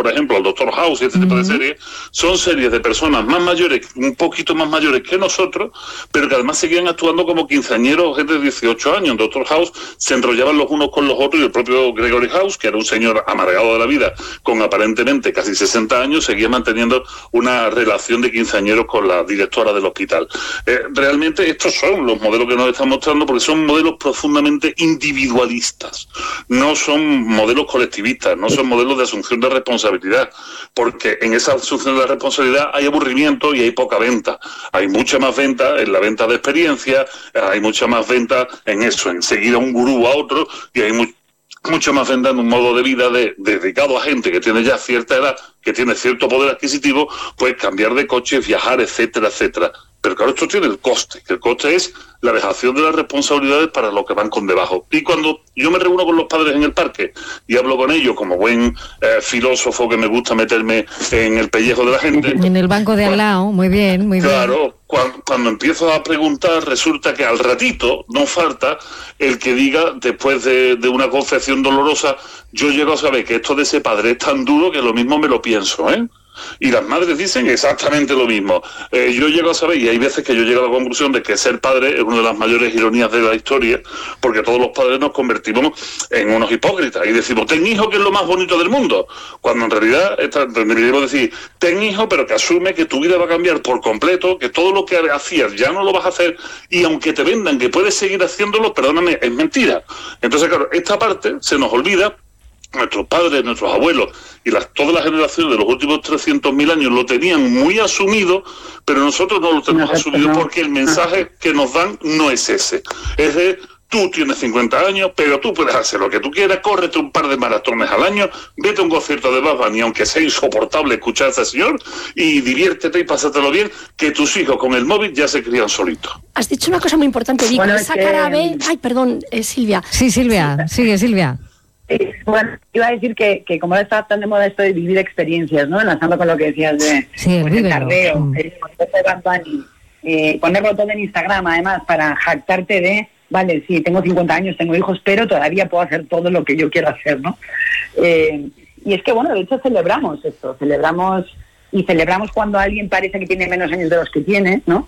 por ejemplo, al Doctor House y este tipo de series, son series de personas más mayores, un poquito más mayores que nosotros, pero que además seguían actuando como quinceañeros, gente de 18 años. En Doctor House se enrollaban los unos con los otros, y el propio Gregory House, que era un señor amargado de la vida, con aparentemente casi 60 años, seguía manteniendo una relación de quinceañeros con la directora del hospital. Realmente estos son los modelos que nos están mostrando, porque son modelos profundamente individualistas, no son modelos colectivistas, no son modelos de asunción de responsabilidad, porque en esa asunción de la responsabilidad hay aburrimiento y hay poca venta. Hay mucha más venta en la venta de experiencia, hay mucha más venta en eso, en seguir a un gurú a otro, y hay mucho más venta en un modo de vida dedicado a gente que tiene ya cierta edad, que tiene cierto poder adquisitivo, pues cambiar de coche, viajar, etcétera, etcétera. Pero claro, esto tiene el coste, que el coste es la dejación de las responsabilidades para los que van con debajo. Y cuando yo me reúno con los padres en el parque y hablo con ellos como buen filósofo que me gusta meterme en el pellejo de la gente... En el banco de al lado, muy bien, muy bien. Claro, cuando empiezo a preguntar, resulta que al ratito no falta el que diga, después de una confesión dolorosa, yo llego a saber que esto de ser padre es tan duro que lo mismo me lo pienso, ¿eh? Y las madres dicen exactamente lo mismo. Yo llego a saber, y hay veces que yo llego a la conclusión de que ser padre es una de las mayores ironías de la historia, porque todos los padres nos convertimos en unos hipócritas y decimos, ten hijo, que es lo más bonito del mundo, cuando en realidad deberíamos decir, ten hijo, pero que asume que tu vida va a cambiar por completo, que todo lo que hacías ya no lo vas a hacer, y aunque te vendan que puedes seguir haciéndolo, perdóname, es mentira. Entonces, claro, esta parte se nos olvida. Nuestros padres, nuestros abuelos y todas las generaciones de los últimos 300.000 años lo tenían muy asumido, pero nosotros no lo tenemos asumido porque el mensaje que nos dan no es ese. Es de, tú tienes 50 años, pero tú puedes hacer lo que tú quieras, córrete un par de maratones al año, vete a un concierto de Bad Bunny, aunque sea insoportable escuchar a ese señor, y diviértete y pásatelo bien, que tus hijos con el móvil ya se crían solitos. Has dicho una cosa muy importante, Vico, bueno, esa cara B... Ay, perdón, Silvia. Sí, Silvia, sigue Silvia. Bueno, iba a decir que como ahora está tan de moda esto de vivir experiencias, ¿no? Enlazando con lo que decías de el carreo, el concierto de Bad Bunny, ponerlo todo en Instagram, además, para jactarte de, vale, sí, tengo 50 años, tengo hijos, pero todavía puedo hacer todo lo que yo quiero hacer, ¿no? Y es que, bueno, de hecho celebramos esto, celebramos cuando alguien parece que tiene menos años de los que tiene, ¿no?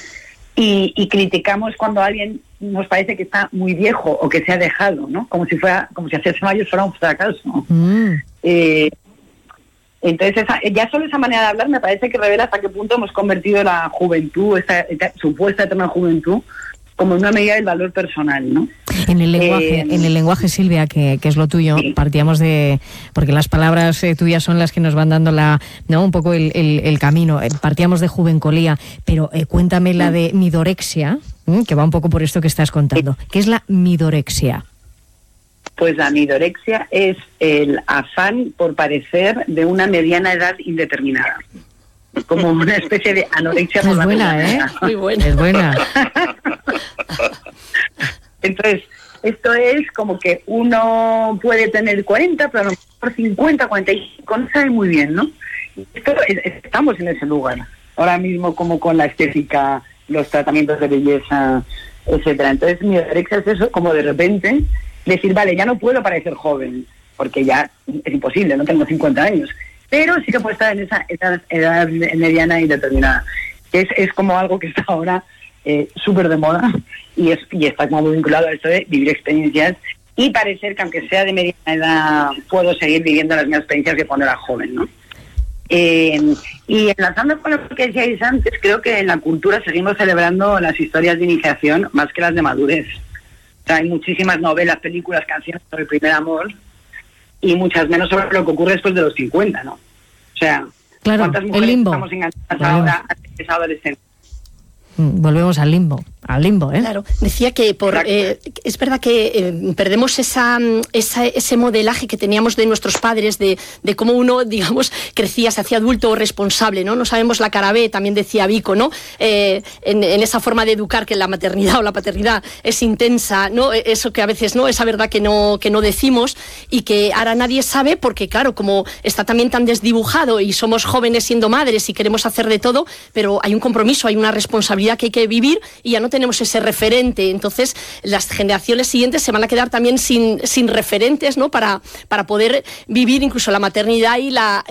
Y criticamos cuando alguien nos parece que está muy viejo o que se ha dejado, ¿no? Como si hacerse mayor fuera un fracaso. Entonces, ya solo esa manera de hablar me parece que revela hasta qué punto hemos convertido la juventud, esta supuesta eterna juventud, como una medida del valor personal, ¿no? En el lenguaje, Silvia, que es lo tuyo, sí. Partíamos de... Porque las palabras tuyas son las que nos van dando un poco el camino. Partíamos de juvencolía, pero cuéntame la de midorexia, que va un poco por esto que estás contando. ¿Qué es la midorexia? Pues la midorexia es el afán por parecer de una mediana edad indeterminada. Como una especie de anorexia por la buena, ¿eh? Muy buena. Es buena. Entonces, esto es como que uno puede tener 40, pero a lo mejor 50, 45, no sabe muy bien, ¿no? Estamos en ese lugar. Ahora mismo, como con la estética, los tratamientos de belleza, etcétera. Entonces, mi anorexia es eso, como de repente decir, vale, ya no puedo parecer joven, porque ya es imposible, no tengo 50 años. Pero sí que puede estar en esa edad mediana y determinada. Es como algo que está ahora súper de moda y está como muy vinculado a esto de vivir experiencias y parecer que aunque sea de mediana edad puedo seguir viviendo las mismas experiencias que cuando era joven, ¿no? Y enlazando con lo que decíais antes, creo que en la cultura seguimos celebrando las historias de iniciación más que las de madurez. O sea, hay muchísimas novelas, películas, canciones sobre el primer amor y muchas menos sobre lo que ocurre después de los 50, ¿no? O sea, claro, ¿cuántas mujeres el limbo. Estamos enganchadas ahora a esa adolescencia? Volvemos al limbo, ¿eh? Claro, decía que es verdad que perdemos ese modelaje que teníamos de nuestros padres, de cómo uno, digamos, crecía, se hacía adulto o responsable, ¿no? No sabemos la cara B, también decía Vico, ¿no? En esa forma de educar que la maternidad o la paternidad es intensa, ¿no? Eso que a veces, ¿no? Esa verdad que no decimos y que ahora nadie sabe porque, claro, como está también tan desdibujado y somos jóvenes siendo madres y queremos hacer de todo, pero hay un compromiso, hay una responsabilidad que hay que vivir y ya no tenemos ese referente. Entonces las generaciones siguientes se van a quedar también sin referentes, ¿no? Para poder vivir incluso la maternidad y la